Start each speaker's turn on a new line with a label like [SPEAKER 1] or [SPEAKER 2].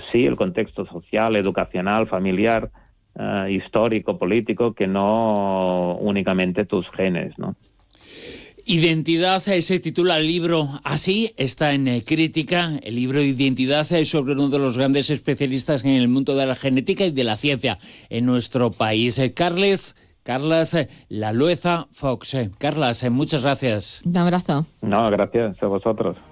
[SPEAKER 1] sí el contexto social, educacional, familiar, histórico, político, que no únicamente tus genes, ¿no?
[SPEAKER 2] Identidad, se titula el libro así, está en Crítica, el libro Identidad sobre uno de los grandes especialistas en el mundo de la genética y de la ciencia en nuestro país. Carlas Lalueza Fox. Carlas, muchas gracias.
[SPEAKER 3] Un abrazo.
[SPEAKER 1] No, gracias a vosotros.